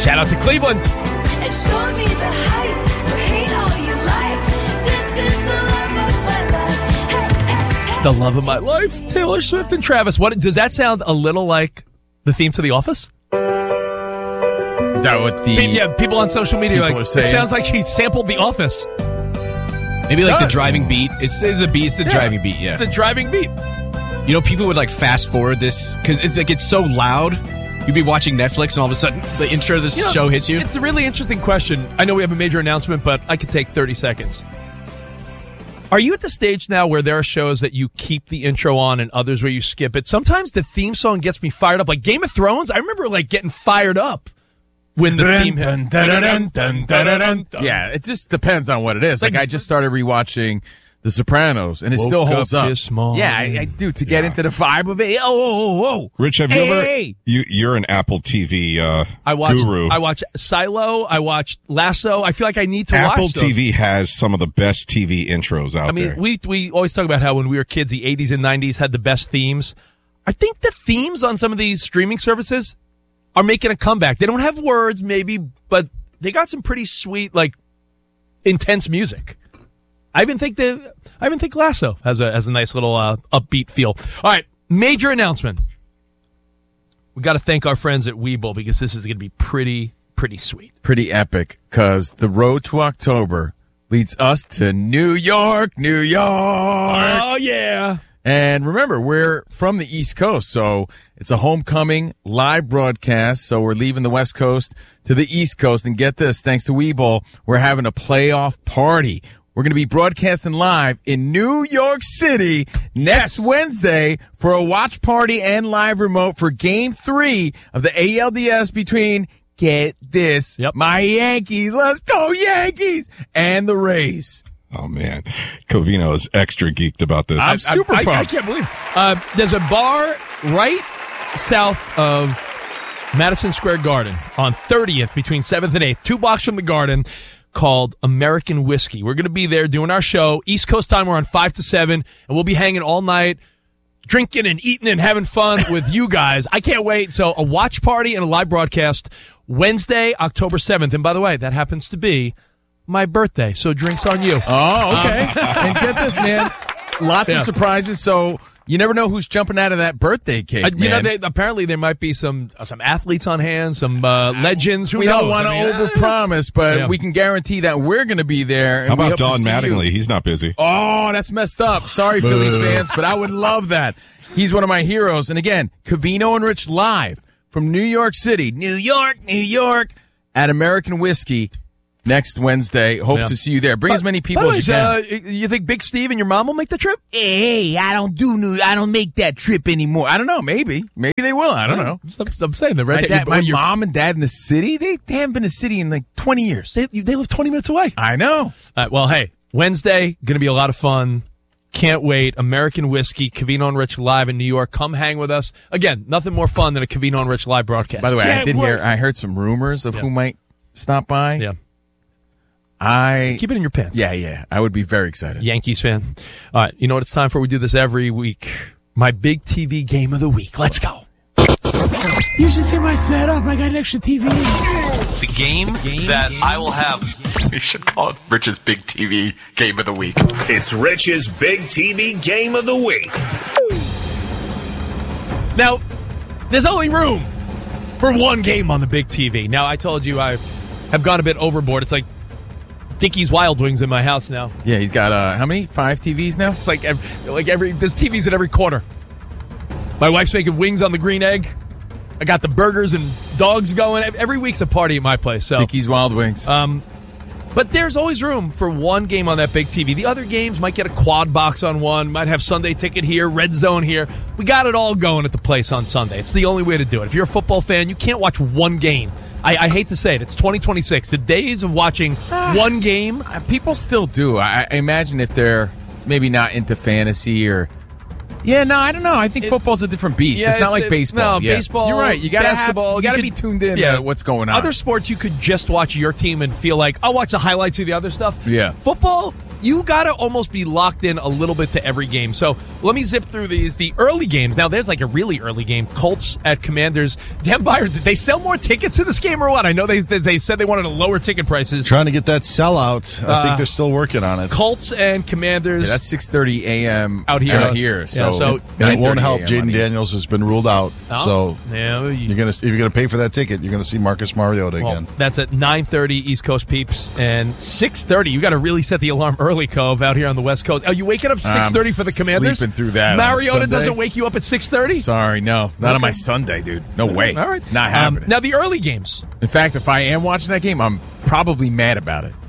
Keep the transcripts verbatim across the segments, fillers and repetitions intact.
Shout out to Cleveland. And show me the heights, so hate all you like. This is the love of my life. Hey, hey, hey. It's the love of my life. Taylor Swift and Travis. What does that sound a little like the theme to The Office? Is that what the... Pe- yeah, people on social media People like, are saying? it sounds like she sampled The Office. Maybe like It the does. driving beat. It's, it's the beat. It's the Yeah. driving beat. Yeah. It's the driving beat. You know, people would like fast forward this because it's like it's so loud. You'd be watching Netflix and all of a sudden the intro of this You know, show hits you. It's a really interesting question. I know we have a major announcement, but I could take thirty seconds. Are you at the stage now where there are shows that you keep the intro on and others where you skip it? Sometimes the theme song gets me fired up. Like Game of Thrones, I remember like getting fired up when the theme hit. Yeah, it just depends on what it is. Like, Like- I just started rewatching The Sopranos, and it Woke still holds up up. this morning. Yeah, I, I do to get into the vibe of it. Oh, oh, oh, oh. Rich, have you Hey, ever? hey. You, you're an Apple T V uh, I watch guru. I watch Silo, I watch Lasso. I feel like I need to Apple watch those. T V has some of the best T V intros out I mean, there. we we always talk about how when we were kids, the eighties and nineties had the best themes. I think the themes on some of these streaming services are making a comeback. They don't have words, maybe, but they got some pretty sweet, like, intense music. I even think that I even think Lasso has a has a nice little uh, upbeat feel. All right, major announcement. We got to thank our friends at Webull because this is going to be pretty pretty sweet. Pretty epic, because the road to October leads us to New York, New York. Oh yeah. And remember, we're from the East Coast, so it's a homecoming live broadcast. So we're leaving the West Coast to the East Coast. And get this, thanks to Webull, we're having a playoff party. We're going to be broadcasting live in New York City next Yes. Wednesday for a watch party and live remote for Game three of the A L D S between, get this, Yep. my Yankees, let's go Yankees, and the Rays. Oh man, Covino is extra geeked about this. I'm super I, I, pumped. I can't believe it. Uh, there's a bar right south of Madison Square Garden on thirtieth between seventh and eighth, two blocks from the Garden, called American Whiskey. We're going to be there doing our show. East Coast time, we're on five to seven, and we'll be hanging all night, drinking and eating and having fun with you guys. I can't wait. So a watch party and a live broadcast Wednesday, October seventh. And by the way, that happens to be my birthday, so drinks on you. Oh, okay. and get this, man. Lots Yeah. of surprises, so you never know who's jumping out of that birthday cake, Uh, you know, man. they, apparently there might be some uh, some athletes on hand, some uh, legends. Who we knows? don't want to I mean, overpromise, but Yeah. we can guarantee that we're going to be there. And How we about hope to Don see you. Mattingly? He's not busy. Oh, that's messed up. Sorry, Phillies fans, but I would love that. He's one of my heroes. And again, Covino and Rich live from New York City, New York, New York, at American Whiskey next Wednesday. Hope Yeah. to see you there. Bring as many By people the way, as you can. uh, you think Big Steve and your mom will make the trip? Hey, I don't do new. I don't make that trip anymore. I don't know. Maybe, maybe they will. I don't know. I'm, I'm saying they're right My, there. dad, my Your- mom and dad in the city. They, they haven't been in the city in like twenty years. They, they live twenty minutes away. I know. All right, well, hey, Wednesday, going to be a lot of fun. Can't wait. American Whiskey, Covino and Rich live in New York. Come hang with us. Again, nothing more fun than a Covino and Rich live broadcast. By the way, I Can't did wait. hear. I heard some rumors of Yeah. who might stop by. Yeah. I Keep it in your pants. Yeah, yeah. I would be very excited. Yankees fan. All right, you know what it's time for? We do this every week. My big T V game of the week. Let's go. You should see my fed up. I got an extra T V. The game, that I will have. We should call it Rich's Big T V Game of the Week. It's Rich's Big T V Game of the Week. Now, there's only room for one game on the big T V. Now, I told you I have gone a bit overboard. It's like Dickie's Wild Wings in my house now. Yeah, he's got uh, how many? Five T Vs now. It's like every, like every there's T Vs at every corner. My wife's making wings on the green egg. I got the burgers and dogs going. Every week's a party at my place. So, Dickie's Wild Wings. um, but there's always room for one game on that big T V. The other games might get a quad box on one, might have Sunday ticket here, red zone here. We got it all going at the place on Sunday. It's the only way to do it. If you're a football fan, you can't watch one game. I, I hate to say it. It's twenty twenty-six. The days of watching one game. Uh, People still do. I, I imagine if they're maybe not into fantasy or. Yeah, no, I don't know. I think It- football's a different beast. Yeah, it's not it's- like it- baseball. no, Yeah. baseball, You're right. You gotta basketball, Have, you gotta you be could- tuned in yeah. to what's going on. Other sports, you could just watch your team and feel like, I'll watch the highlights of the other stuff. Yeah. Football, you got to almost be locked in a little bit to every game. So let me zip through these. The early games. Now, there's like a really early game. Colts at Commanders. Dan Byer, did they sell more tickets in this game or what? I know they they said they wanted to lower ticket prices. Trying to get that sellout. I Uh, think they're still working on it. Colts and Commanders. Yeah, that's six thirty a.m. Out here. Out here. So, Yeah, so- And it won't nine thirty help. a.m. on Jaden East. Daniels has been ruled out. Oh, So yeah, you- you're gonna if you're gonna pay for that ticket, you're gonna see Marcus Mariota Well, again. that's at nine thirty East Coast peeps and six thirty. You got to really set the alarm early, Cove, out here on the West Coast. Are you waking up six thirty I'm for the Commanders? sleeping through that on Mariota Sunday. doesn't wake you up at six thirty? Sorry, no. Not Okay. on my Sunday, dude. No way. All right. Not Um, happening. now, the early games. In fact, if I am watching that game, I'm probably mad about it.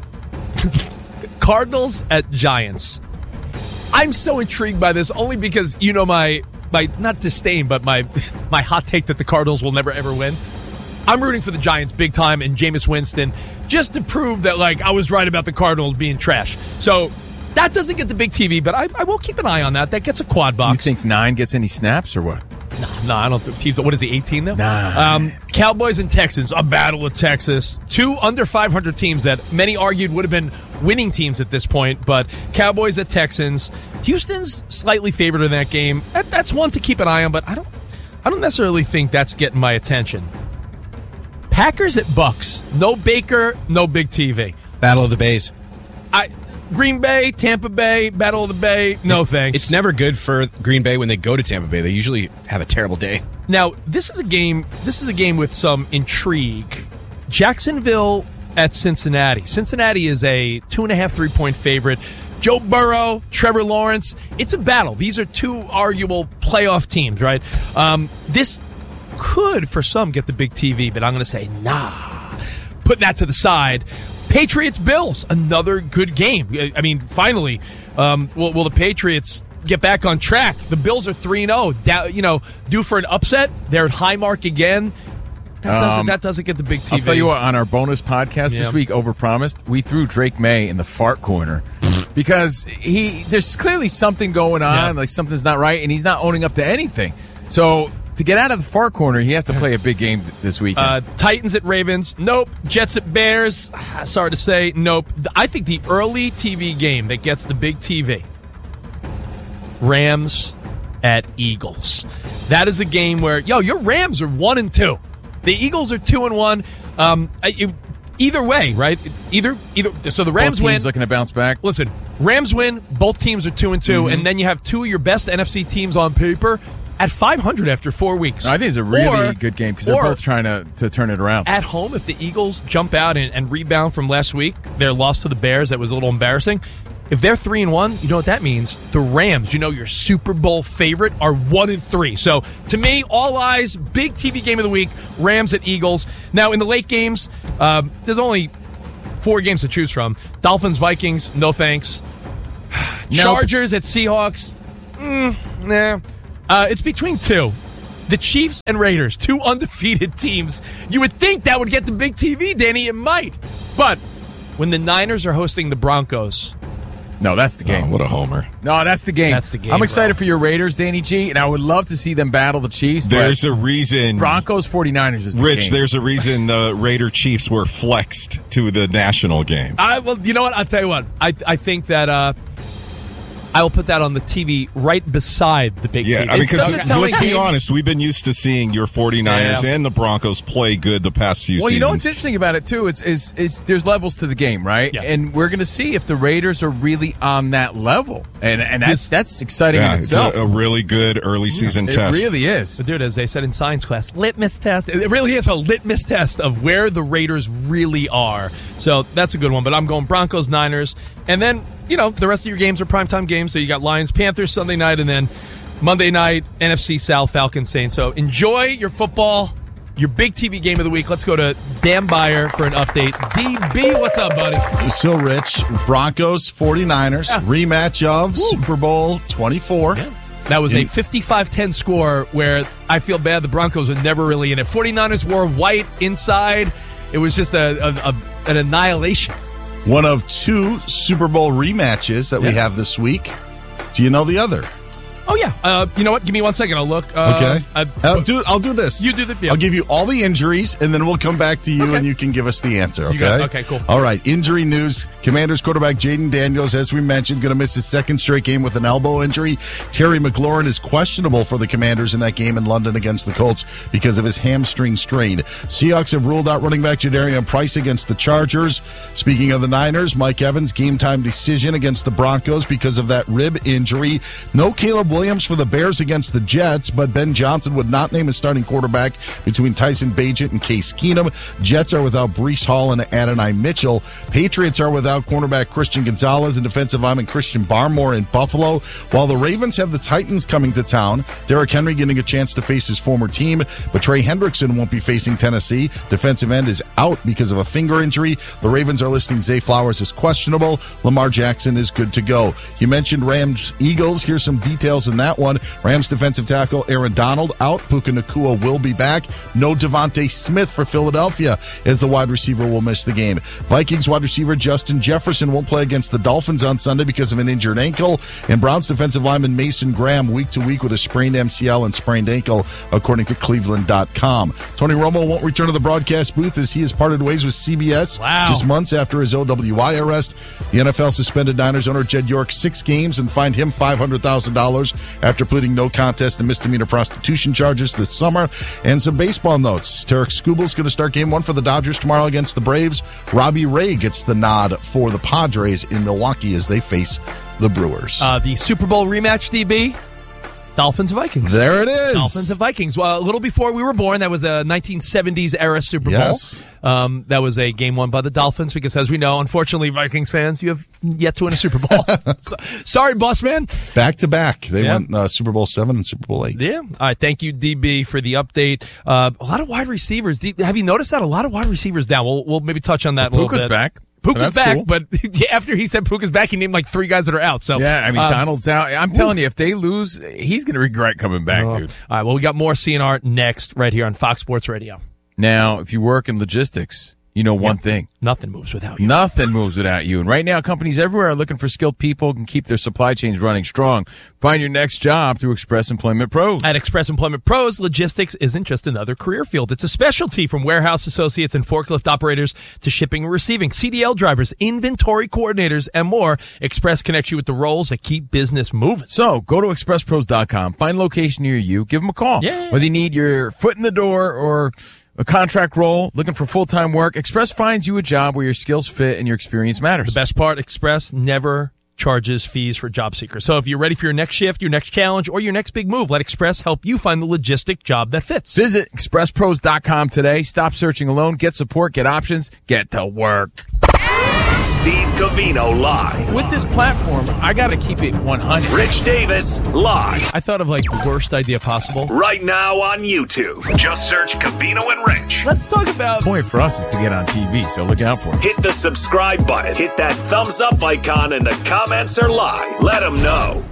Cardinals at Giants. I'm so intrigued by this only because, you know, my, my not disdain, but my, my hot take that the Cardinals will never, ever win. I'm rooting for the Giants big time and Jameis Winston just to prove that, like, I was right about the Cardinals being trash. So that doesn't get the big T V, but I, I will keep an eye on that. That gets a quad You box. think nine gets any snaps or what? No, no, I don't think teams. What is he, eighteen though? Nah. Um, Cowboys and Texans, a battle of Texas. Two under five hundred teams that many argued would have been winning teams at this point, but Cowboys at Texans. Houston's slightly favored in that game. That, that's one to keep an eye on, but I don't, I don't necessarily think that's getting my attention. Packers at Bucks. No Baker, no big T V. Battle of the Bays. I, Green Bay, Tampa Bay, Battle of the Bay. No thanks. It's never good for Green Bay when they go to Tampa Bay. They usually have a terrible day. Now, this is a game. This is a game with some intrigue. Jacksonville at Cincinnati. Cincinnati is a two and a half, three point favorite. Joe Burrow, Trevor Lawrence. It's a battle. These are two arguable playoff teams, right? Um, this could, for some, get the big T V, but I'm going to say nah. Putting that to the side. Patriots Bills, another good game. I mean, finally, um, will, will the Patriots get back on track? The Bills are three and oh, you know, due for an upset. They're at high mark again. That doesn't, Um, that doesn't get the big T V. I'll tell you what, on our bonus podcast Yeah. this week, Overpromised, we threw Drake May in the fart corner because he there's clearly something going on, Yeah. like something's not right, and he's not owning up to anything. So to get out of the fart corner, he has to play a big game th- this weekend. Uh, Titans at Ravens. Nope. Jets at Bears. Sorry to say, nope. I think the early T V game that gets the big T V. Rams at Eagles. That is the game where, yo, your Rams are one and two. The Eagles are two and one. Um, it, either way, right? Either either. So the Rams Both win. teams looking to bounce back. Listen, Rams win. Both teams are two and 2 Mm-hmm. and then you have two of your best N F C teams on paper at five hundred after four weeks. I think it's a really Or- good game because they're or both trying to, to turn it around. at home, if the Eagles jump out and, and rebound from last week, their loss to the Bears, that was a little embarrassing. If they're three and one, you know what that means? The Rams, you know, your Super Bowl favorite, are one and three. So to me, all eyes, big T V game of the week, Rams at Eagles. Now in the late games, um, there's only four games to choose from. Dolphins, Vikings, no thanks. Chargers at Seahawks, mm, nah. Uh, it's between two. The Chiefs and Raiders, two undefeated teams. You would think that would get the big T V, Danny. It might. But when the Niners are hosting the Broncos, No, that's the Oh, game. what a homer. No, that's the game. That's the game, I'm excited bro. for your Raiders, Danny G, and I would love to see them battle the Chiefs. but There's a reason. Broncos 49ers is the Rich, game. there's a reason the Raider Chiefs were flexed to the national game. I well, you know what? I'll tell you what. I I think that uh, I will put that on the T V right beside the big Yeah, T V. I mean, It's such a because telling let's be game. honest, we've been used to seeing your 49ers Yeah. and the Broncos play good the past few Well, seasons. you know what's interesting about it too is is, is there's levels to the game, right? Yeah. And we're going to see if the Raiders are really on that level, and and that's This- that's exciting yeah, in it's itself. a, a really good early season it test. really is. But dude, as they said in science class, litmus test. It really is a litmus test of where the Raiders really are. So that's a good one. But I'm going Broncos, Niners, and then you know the rest of your games are primetime games. So you got Lions, Panthers Sunday night, and then Monday night N F C South, Falcons, Saints. So enjoy your football, your big T V game of the week. Let's go to Dan Byer for an update. D B, what's up, buddy? So, Rich, Broncos, 49ers, rematch of Super Bowl twenty-four. That was a fifty-five ten score where I feel bad the Broncos are never really in it. 49ers wore white inside. It was just a, a, a an annihilation. One of two Super Bowl rematches that we Yeah. have this week. Do you know the other? Oh, yeah. Uh, you know what? Give me one second. I'll look. Uh, Okay. I, I'll do. I'll do this. You do the. Yeah. I'll give you all the injuries, and then we'll come back to you, Okay. and you can give us the answer. Okay. You got it. Okay, cool. All right. Injury news: Commanders quarterback Jaden Daniels, as we mentioned, going to miss his second straight game with an elbow injury. Terry McLaurin is questionable for the Commanders in that game in London against the Colts because of his hamstring strain. Seahawks have ruled out running back Jadarian Price against the Chargers. Speaking of the Niners, Mike Evans game time decision against the Broncos because of that rib injury. No Caleb Williams for the Bears against the Jets, but Ben Johnson would not name a starting quarterback between Tyson Bagent and Case Keenum. Jets are without Breece Hall and Adonai Mitchell. Patriots are without cornerback Christian Gonzalez and defensive lineman Christian Barmore in Buffalo, while the Ravens have the Titans coming to town. Derrick Henry getting a chance to face his former team, but Trey Hendrickson won't be facing Tennessee. Defensive end is out because of a finger injury. The Ravens are listing Zay Flowers as questionable. Lamar Jackson is good to go. You mentioned Rams Eagles. Here's some details in that one. Rams defensive tackle Aaron Donald out. Puka Nacua will be back. No Devontae Smith for Philadelphia as the wide receiver will miss the game. Vikings wide receiver Justin Jefferson won't play against the Dolphins on Sunday because of an injured ankle. And Browns defensive lineman Mason Graham week to week with a sprained M C L and sprained ankle, according to Cleveland dot com. Tony Romo won't return to the broadcast booth as he has parted ways with C B S Wow. just months after his O W I arrest. The N F L suspended Niners owner Jed York six games and fined him five hundred thousand dollars after pleading no contest to misdemeanor prostitution charges this summer. And some baseball notes. Tarek Skubal's going to start game one for the Dodgers tomorrow against the Braves. Robbie Ray gets the nod for the Padres in Milwaukee as they face the Brewers. Uh, the Super Bowl rematch, D B. Dolphins Vikings. There it is. Dolphins and Vikings. Well, a little before we were born, that was a nineteen seventies era Super Bowl. Yes. Um, that was a game won by the Dolphins because, as we know, unfortunately, Vikings fans, you have yet to win a Super Bowl. so, sorry, boss man. Back to back. They Yeah. went uh, Super Bowl seven and Super Bowl eight. Yeah. All right. Thank you, D B, for the update. Uh, a lot of wide receivers. D- have you noticed that? A lot of wide receivers down. We'll, we'll maybe touch on that a little Puka's bit. back. Puka's So that's back, cool. but after he said Puka's back, he named like three guys that are out. So Yeah, I mean, um, Donald's out. I'm telling you, if they lose, he's going to regret coming back, Oh. dude. All right. Well, we got more C N R next right here on Fox Sports Radio. Now, if you work in logistics, you know one thing. Nothing moves without you. Nothing moves without you. And right now, companies everywhere are looking for skilled people who can keep their supply chains running strong. Find your next job through Express Employment Pros. At Express Employment Pros, logistics isn't just another career field. It's a specialty from warehouse associates and forklift operators to shipping and receiving, C D L drivers, inventory coordinators, and more. Express connects you with the roles that keep business moving. So go to express pros dot com, find a location near you, give them a call. Yeah. Whether you need your foot in the door or a contract role, looking for full-time work, Express finds you a job where your skills fit and your experience matters. The best part, Express never charges fees for job seekers. So if you're ready for your next shift, your next challenge, or your next big move, let Express help you find the logistic job that fits. Visit express pros dot com today. Stop searching alone. Get support. Get options. Get to work. Steve Covino live. With this platform, I got to keep it one hundred. Rich Davis live. I thought of like the worst idea possible. Right now on YouTube. Just search Covino and Rich. Let's talk about The point for us is to get on T V, so look out for it. Hit the subscribe button. Hit that thumbs up icon and the comments are live. Let them know.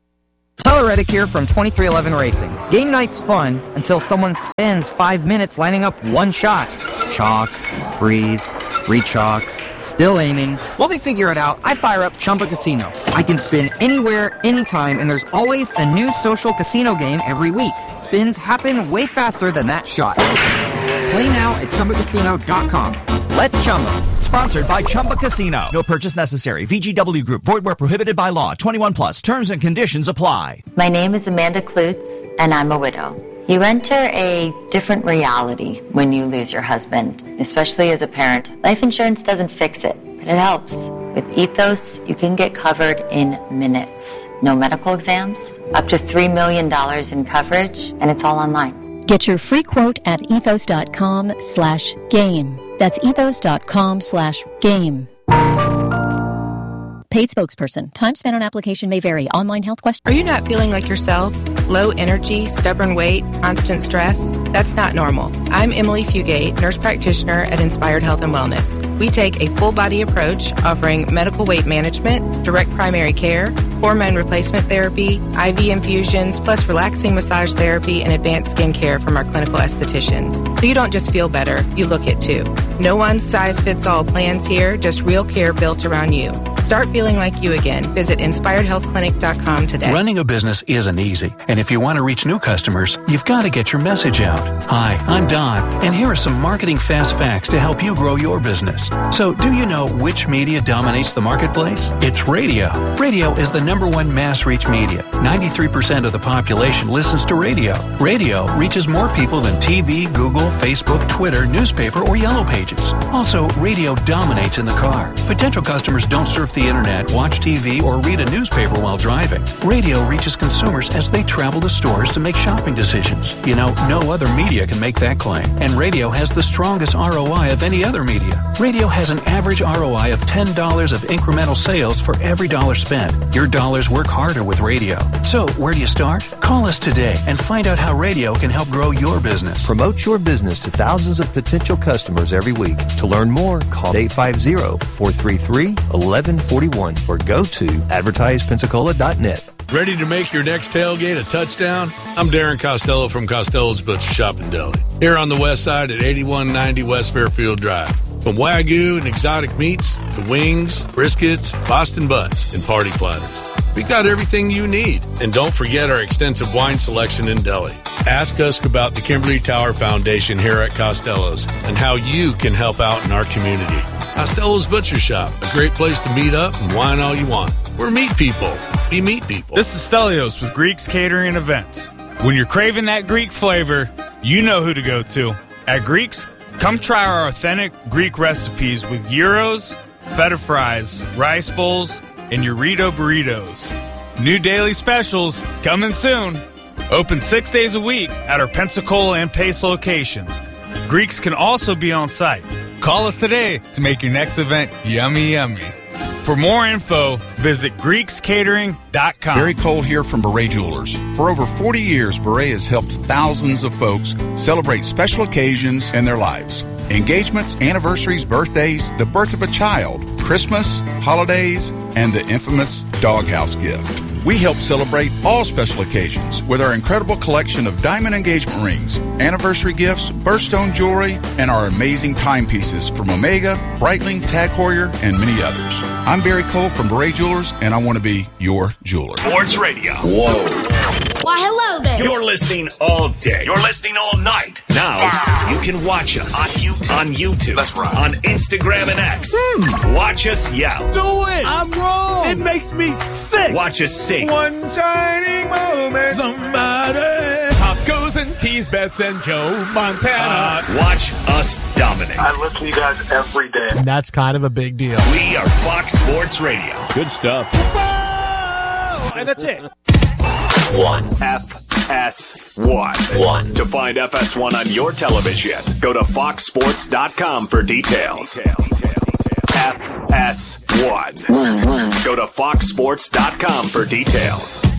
Tyler Reddick here from twenty-three eleven Racing. Game night's fun until someone spends five minutes lining up one shot. Chalk, breathe, re-chalk, still aiming. While they figure it out, I fire up Chumba Casino. I can spin anywhere, anytime, and there's always a new social casino game every week. Spins happen way faster than that shot. Play now at Chumba Casino dot com. Let's Chumba. Sponsored by Chumba Casino. No purchase necessary. V G W Group. Void where prohibited by law. twenty-one plus. Terms and conditions apply. My name is Amanda Klutz, and I'm a widow. You enter a different reality when you lose your husband, especially as a parent. Life insurance doesn't fix it, but it helps. With Ethos, you can get covered in minutes. No medical exams, up to three million dollars in coverage, and it's all online. Get your free quote at ethos.com slash game. That's ethos.com slash game. Paid spokesperson. Time spent on application may vary. Online health question. Are you not feeling like yourself? Low energy, stubborn weight, constant stress? That's not normal. I'm Emily Fugate, nurse practitioner at Inspired Health and Wellness. We take a full body approach offering medical weight management, direct primary care, hormone replacement therapy, I V infusions, plus relaxing massage therapy and advanced skin care from our clinical esthetician. So you don't just feel better, you look it too. No one size fits all plans here, just real care built around you. Start feeling like you again. Visit inspired health clinic dot com today. Running a business isn't easy, and if you want to reach new customers, you've got to get your message out. Hi, I'm Don, and here are some marketing fast facts to help you grow your business. So, do you know which media dominates the marketplace? It's radio. Radio is the number one mass reach media. ninety-three percent of the population listens to radio. Radio reaches more people than T V, Google, Facebook, Twitter, newspaper, or Yellow Pages. Also, radio dominates in the car. Potential customers don't surf the internet, watch T V, or read a newspaper while driving. Radio reaches consumers as they travel to stores to make shopping decisions. You know, no other media can make that claim. And radio has the strongest R O I of any other media. Radio has an average R O I of ten dollars of incremental sales for every dollar spent. Your dollars work harder with radio. So, where do you start? Call us today and find out how radio can help grow your business. Promote your business to thousands of potential customers every week. To learn more, call eight five zero, four three three, one one four one or go to advertise pensacola dot net. Ready to make your next tailgate a touchdown? I'm Darren Costello from Costello's Butcher Shop in Deli. Here on the west side at eighty-one ninety West Fairfield Drive. From Wagyu and exotic meats to wings, briskets, Boston butts, and party platters. We got everything you need. And don't forget our extensive wine selection in deli. Ask us about the Kimberly Tower Foundation here at Costello's and how you can help out in our community. Costello's Butcher Shop, a great place to meet up and wine all you want. We're meat people. We meet people. This is Stelios with Greeks Catering and Events. When you're craving that Greek flavor, you know who to go to. At Greeks, come try our authentic Greek recipes with gyros, feta fries, rice bowls, and Eurito burritos. New daily specials coming soon. Open six days a week at our Pensacola and Pace locations. Greeks can also be on site. Call us today to make your next event yummy, yummy. For more info, visit Greeks Catering dot com. Barry Cole here from Beret Jewelers. For over forty years, Beret has helped thousands of folks celebrate special occasions in their lives. Engagements, anniversaries, birthdays, the birth of a child, Christmas, holidays, and the infamous doghouse gift. We help celebrate all special occasions with our incredible collection of diamond engagement rings, anniversary gifts, birthstone jewelry, and our amazing timepieces from Omega, Breitling, Tag Heuer, and many others. I'm Barry Cole from Beret Jewelers, and I want to be your jeweler. Sports Radio. Whoa. Why, hello there. You're listening all day. You're listening all night. Now, wow. You can watch us on YouTube. On YouTube. That's right. On Instagram and X. Hmm. Watch us yell. Do it. I'm wrong. It makes me sick. Watch us sing. One shining moment. Somebody. Pop goes and tease bets and Joe Montana. Uh, watch us dominate. I listen to you guys every day. And that's kind of a big deal. We are Fox Sports Radio. Good stuff. And that's it. One. F S one. One. To find F S one on your television, go to fox sports dot com for details. F S one. Go to fox sports dot com for details.